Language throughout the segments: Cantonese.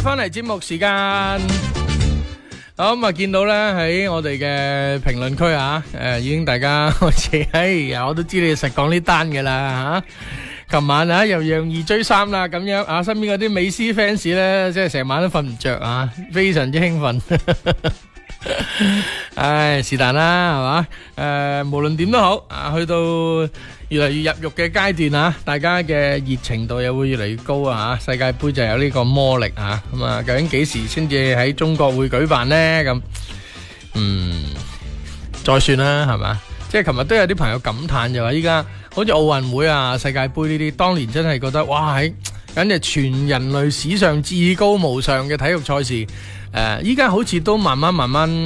翻嚟節目時間。好咁啊，見到咧喺我哋嘅評論區啊，已經大家開始，我都知你實講呢單嘅啦吓。琴晚啊，又讓二追三啦，咁樣啊，身邊嗰啲美斯 fans 咧，即係成晚都瞓唔着啊，非常之興奮。唉，是但啦，係嘛？無論點都好啊，去到越嚟越入獄嘅階段啊，大家嘅熱情度又會越嚟越高啊！世界盃就有呢個魔力啊，咁啊，究竟幾時先至喺中國會舉辦呢？咁再算啦，係嘛？即係琴日都有啲朋友感嘆，就話依家好似奧運會啊、世界盃呢啲，當年真係覺得哇，簡直全人類史上至高無上嘅體育賽事。依家好似都慢慢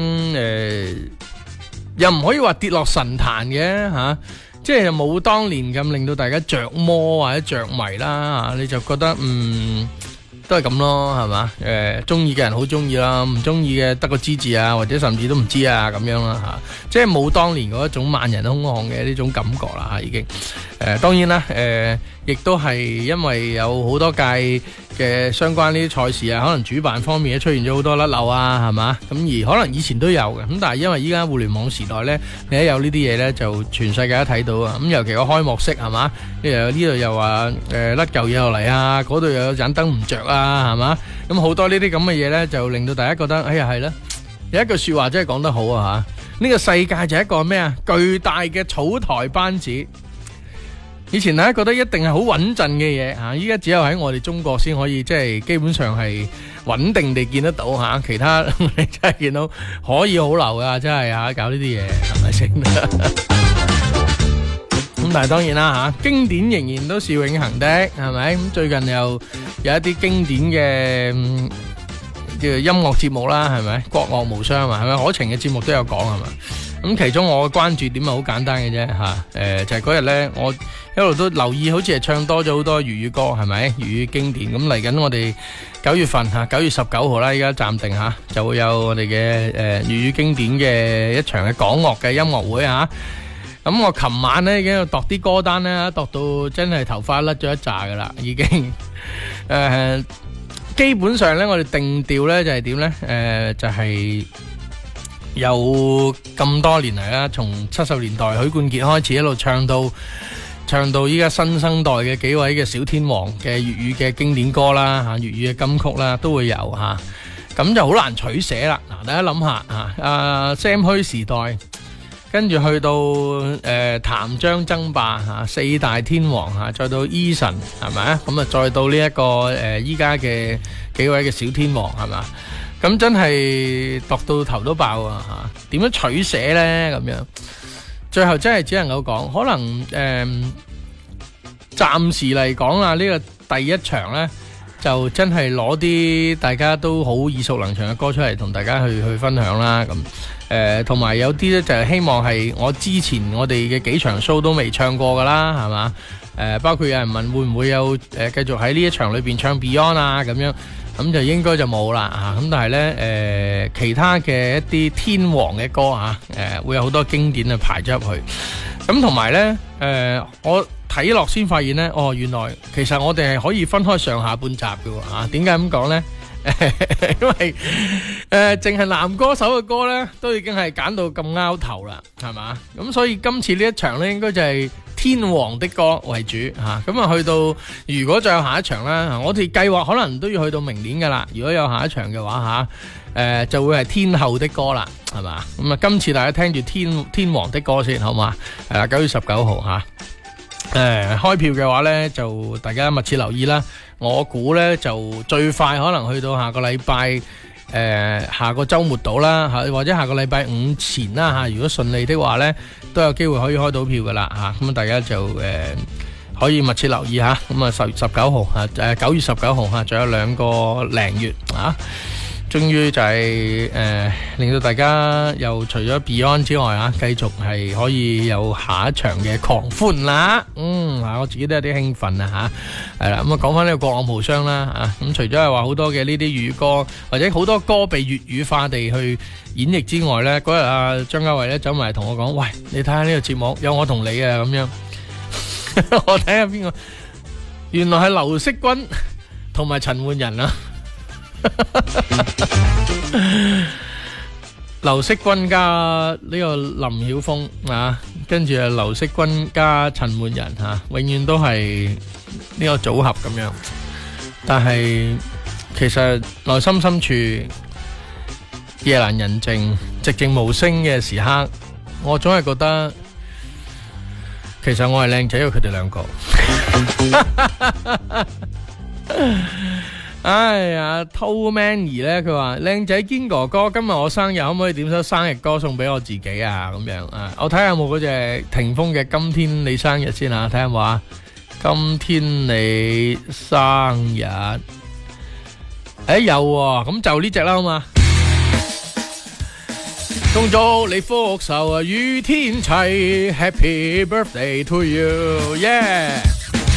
又唔可以話跌落神壇嘅吓，即係又冇當年咁令到大家着魔或者着迷啦，你就覺得都係咁咯，係嘛？中意嘅人好中意啦，唔中意嘅得個知字啊，或者甚至都唔知啊咁樣啦吓，即係冇當年嗰一種萬人空巷嘅呢種感覺啦吓，已經。當然啦，亦都係因為有好多屆嘅相關呢啲賽事啊，可能主辦方面咧出現咗好多甩漏啊，係嘛？咁而可能以前都有嘅，咁但係因為依家互聯網時代咧，你一有呢啲嘢咧，就全世界都睇到啊！咁尤其個開幕式係嘛？呢度又話甩嚿嘢落嚟啊，嗰度又有盞燈唔着啊，係嘛？咁好多呢啲咁嘅嘢咧，就令到大家覺得，哎呀係啦，有一句說話真係講得好啊吓！呢個世界就係一個咩啊？巨大嘅草台班子。以前大家覺得一定係好穩陣嘅嘢吓，依家只有喺我哋中國先可以即係基本上係穩定地見得到吓，其他你真係見到可以好流噶，真係吓搞呢啲嘢係咪先？咁但係當然啦吓，經典仍然都是永恆的，係咪？咁最近又有一啲經典嘅叫做音樂節目啦，係咪？國樂無雙啊，係咪？可情嘅節目都有講係嘛？咁其中我嘅關注點係好簡單嘅啫吓，就係嗰日咧，我一路都留意，好似係唱多咗好多粵語歌，係咪？粵語經典咁嚟緊，我哋9月份吓，9月19號啦，依家暫定吓，就會有我哋嘅粵語經典嘅一場嘅港樂嘅音樂會吓。咁我琴晚咧已經度啲歌單咧，度到真係頭髮甩咗一紮噶啦，已經基本上咧，我哋定調咧就係點咧？就係有咁多年嚟啦，從70年代許冠傑開始一路唱到依家新生代嘅幾位嘅小天王嘅粵語嘅經典歌啦，吓粵語嘅金曲啦，都會有吓。咁就好難取捨啦。嗱，大家諗下啊，Sam 虛時代，跟住去到譚張爭霸吓四大天王吓，再到 Eason 係咪啊？咁啊，再到呢一個依家嘅幾位嘅小天王係嘛？咁真係讀到頭都爆啊吓！點樣取捨呢？咁樣最後真係只能夠講，可能暫時嚟講啊，呢個第一場呢，就真係攞啲大家都好耳熟能詳嘅歌出嚟同大家去分享啦。咁同埋有啲呢，就係希望係我之前我哋嘅幾場 show 都未唱過噶啦，係嘛？包括有人問會唔會有繼續喺呢一場裏邊唱 Beyond 啊咁樣。咁就應該就冇啦吓，咁但係咧其他嘅一啲天王嘅歌吓，會有好多經典啊排咗入去。咁同埋咧我睇落先發現咧，原來其實我哋係可以分開上下半集嘅吓。點解咁講咧？因為淨係男歌手嘅歌咧，都已經係揀到咁拗頭啦，係嘛？咁所以今次呢一場咧，應該就係天王的歌為主吓。咁啊，去到如果再有下一場啦，我哋計劃可能都要去到明年噶啦。如果有下一場嘅話吓，就會係天后的歌啦，係嘛？咁啊，今次大家聽住天王的歌先，好嘛？係啦，9月19號吓。開票嘅話呢，就大家密切留意啦。我估呢，就最快可能去到下個禮拜，下個週末到啦，或者下個禮拜5前啦吓。如果順利的話呢，都有機會可以開到票噶啦吓。咁大家就可以密切留意吓。咁啊10月19號吓，9月19號吓，仲有2個零月啊。終於就係令到大家又除咗 Beyond 之外啊，繼續係可以有下一場嘅狂歡啦。我自己都有啲興奮啊吓，係啦。咁啊講翻呢個國樂無雙啦咁除咗係話好多嘅呢啲粵語歌，或者好多歌被粵語化地去演繹之外咧，嗰日阿張家偉咧走埋同我講：喂，你睇下呢個節目有我同你啊咁樣。我睇下邊個，原來係劉惜君同埋陳奐仁啊。 劉惜君加呢個林曉峰啊，跟住啊劉惜君加陳奐仁吓，永遠都係呢個組合咁樣。但係其實內心深處夜闌人靜、寂靜無聲嘅時刻，我總係覺得其實我係靚仔過佢哋兩個。哎呀，Toe Manny 咧，佢話靚仔堅哥哥，今日我生日，可唔可以點首生日歌送俾我自己啊？咁樣啊，我睇下有冇嗰隻霆鋒嘅《今天你生日》先啊，睇下有冇啊。今天你生日，有喎，咁就呢隻啦，好嘛？恭祝你福壽啊，與天齊 ，Happy birthday to you，yeah！